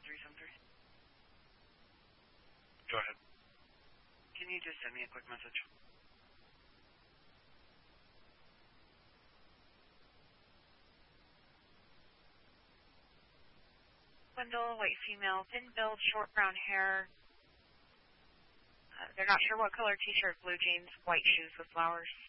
373. Go ahead. Can you just send me a quick message? Wendell, white female, thin build, short brown hair. They're not sure what color t-shirt, blue jeans, white shoes with flowers.